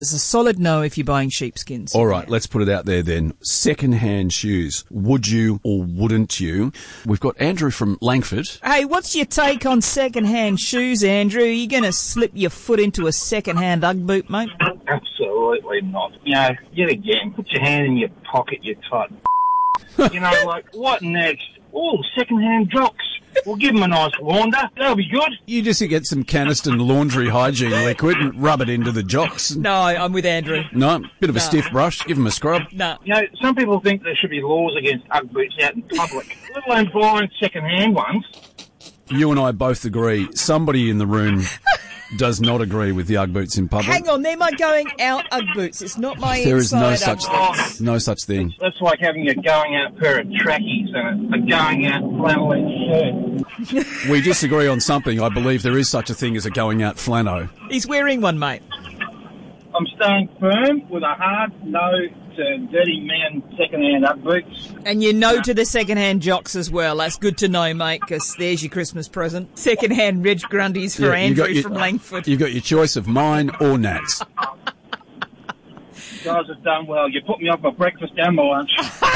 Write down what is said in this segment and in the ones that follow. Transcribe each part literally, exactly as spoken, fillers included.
It's a solid no if you're buying sheepskins. All right, let's put it out there then. Second-hand shoes. Would you or wouldn't you? We've got Andrew from Langford. Hey, what's your take on second-hand shoes, Andrew? Are you going to slip your foot into a second-hand Ugg boot, mate? Absolutely not. You know, yet again, put your hand in your pocket, you tight. You know, like, what next? Oh, second-hand jocks. We'll give them a nice launder. That'll be good. You just get some Caniston laundry hygiene liquid and rub it into the jocks. No, I'm with Andrew. No, bit of a No. stiff brush. Give them a scrub. No. You know, some people think there should be laws against Ugg boots out in public, let alone buying second-hand ones. You and I both agree. Somebody in the room does not agree with the Ugg boots in public. Hang on, they're my going out Ugg boots. It's not my There is no inside such Ugg thing. boots. no such thing. That's like having a going-out pair of trackies and a going-out flannel shirt. We disagree on something. I believe there is such a thing as a going-out flano. He's wearing one, mate. I'm staying firm with a hard no to dirty man second-hand Ugg boots. And you know to the second-hand jocks as well. That's good to know, mate, because there's your Christmas present. Second-hand Reg Grundies for Yeah, you got Andrew your- from Langford. You've got your choice of mine or Nat's. You guys have done well. You put me up for breakfast and my lunch.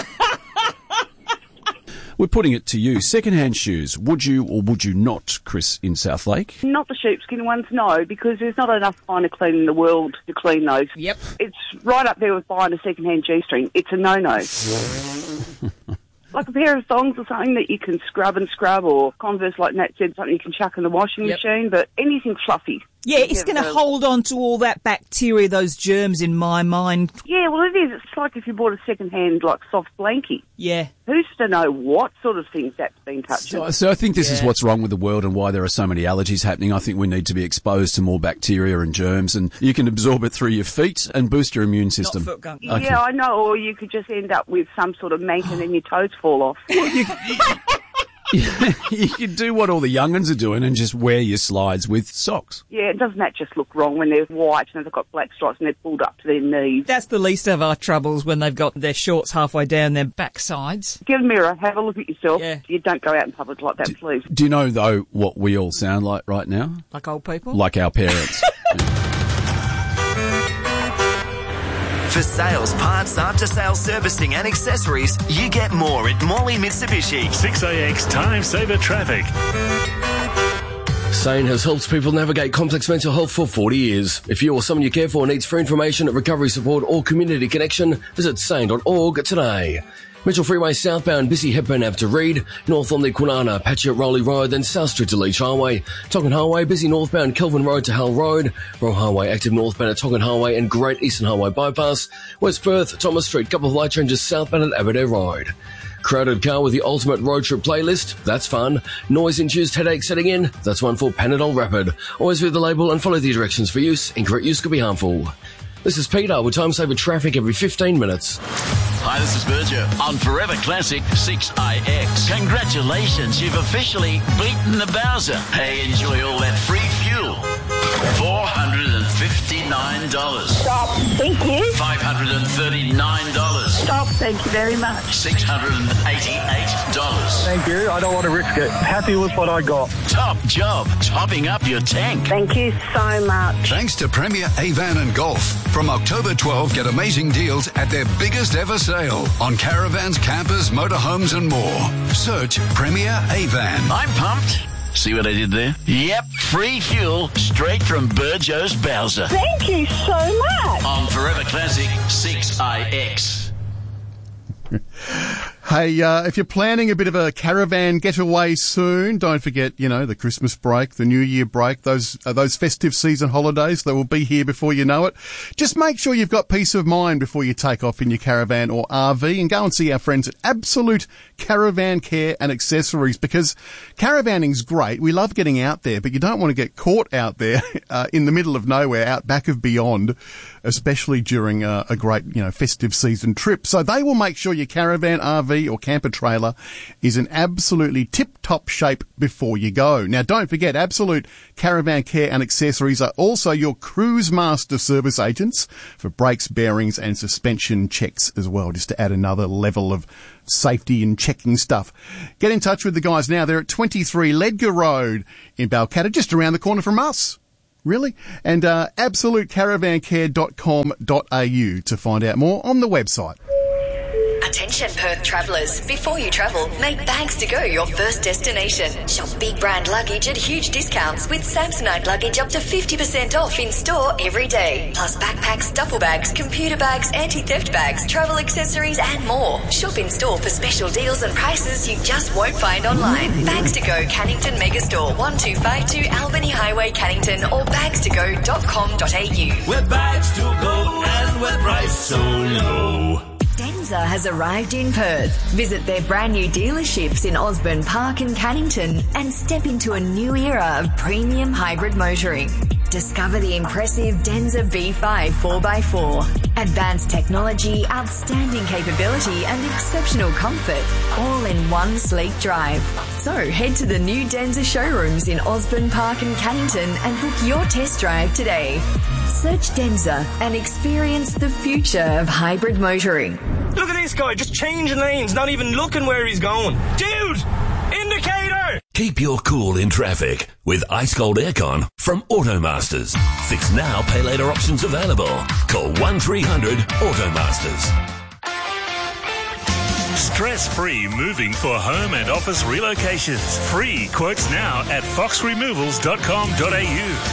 We're putting it to you. Second-hand shoes. Would you or would you not, Chris, in South Lake? Not the sheepskin ones, no, because there's not enough finer clean in the world to clean those. Yep. It's right up there with buying a second-hand G-string. It's a no-no. Like a pair of thongs or something that you can scrub and scrub, or Converse, like Nat said, something you can chuck in the washing Yep. machine, but anything fluffy. Yeah, it's going to Yeah, hold on to all that bacteria, those germs in my mind. Yeah, well, it is. It's like if you bought a second-hand, like, soft blankie. Yeah. Who's to know what sort of things that's been touching? So, so I think this is Yeah. what's wrong with the world and why there are so many allergies happening. I think we need to be exposed to more bacteria and germs, and you can absorb it through your feet and boost your immune system. foot gunk. Okay. Yeah, I know, or you could just end up with some sort of mank and then your toes fall off. You can do what all the young'uns are doing and just wear your slides with socks. Yeah, doesn't that just look wrong when they're white and they've got black stripes and they're pulled up to their knees? That's the least of our troubles when they've got their shorts halfway down their backsides. Get a mirror, have a look at yourself. Yeah. You don't go out in public like that, please. Do you know, though, what we all sound like right now? Like old people? Like our parents. For sales, parts, after-sales servicing and accessories, you get more at Morley Mitsubishi. six A X Time Saver Traffic. SANE has helped people navigate complex mental health for forty years. If you or someone you care for needs free information, recovery support or community connection, visit sane dot org today. Mitchell Freeway southbound, busy Hepburn Ave to Reed, north on the Kwinana, patchy at Rowley Road, then South Street to Leach Highway, Tonkin Highway, busy northbound Kelvin Road to Hull Road, Royal Highway active northbound at Tonkin Highway and Great Eastern Highway bypass, West Perth, Thomas Street, couple of light changes southbound at Aberdare Road. Crowded car with the ultimate road trip playlist? That's fun. Noise-induced headache setting in? That's one for Panadol Rapid. Always read the label and follow the directions for use. Incorrect use could be harmful. This is Peter with Time Saver Traffic every fifteen minutes. Hi, this is Berger on Forever Classic six I X. Congratulations, you've officially beaten the Bowser. Hey, enjoy all that free fuel. four hundred fifty-nine dollars. Stop. Thank you. five hundred thirty-nine dollars. Stop. Thank you very much. six hundred eighty-eight dollars. Thank you. I don't want to risk it. Happy with what I got. Top job, topping up your tank. Thank you so much. Thanks to Premier Avan and Golf. From October twelfth, get amazing deals at their biggest ever sale on caravans, campers, motorhomes and more. Search Premier Avan. I'm pumped. See what I did there? Yep, free fuel straight from Burjo's Bowser. Thank you so much. On Forever Classic six I X. Hey, uh, if you're planning a bit of a caravan getaway soon, don't forget, you know, the Christmas break, the New Year break, those uh, those festive season holidays, they will be here before you know it. Just make sure you've got peace of mind before you take off in your caravan or R V, and go and see our friends at Absolute Caravan Care and Accessories, because caravanning's great. We love getting out there, but you don't want to get caught out there uh, in the middle of nowhere, out back of beyond, especially during uh, a great, you know, festive season trip. So they will make sure your caravan, R V or camper trailer is in absolutely tip-top shape before you go. Now, don't forget, Absolute Caravan Care and Accessories are also your Cruise Master service agents for brakes, bearings and suspension checks as well, just to add another level of safety and checking stuff. Get in touch with the guys now. They're at twenty-three Ledgar Road in Balcatta, just around the corner from us. Really? And uh, absolute caravan care dot com dot a u to find out more on the website. Attention Perth travellers, before you travel, make Bags to Go your first destination. Shop big brand luggage at huge discounts with Samsonite luggage up to fifty percent off in store every day. Plus backpacks, duffel bags, computer bags, anti-theft bags, travel accessories and more. Shop in store for special deals and prices you just won't find online. Bags to Go Cannington Megastore, one two five two Albany Highway, Cannington, or bags to go dot com dot a u. We're bags to go and we're priced so low. Denza has arrived in Perth. Visit their brand new dealerships in Osborne Park and Cannington and step into a new era of premium hybrid motoring. Discover the impressive Denza B five four by four. Advanced technology, outstanding capability and exceptional comfort, all in one sleek drive. So head to the new Denza showrooms in Osborne Park and Cannington and book your test drive today. Search Denza and experience the future of hybrid motoring. Look at this guy, just changing lanes, not even looking where he's going. Dude! Indicator! Keep your cool in traffic with Ice Cold Aircon from Automasters. Fix now, pay later options available. Call one three hundred Automasters. Stress-free moving for home and office relocations. Free quotes now at fox removals dot com dot a u.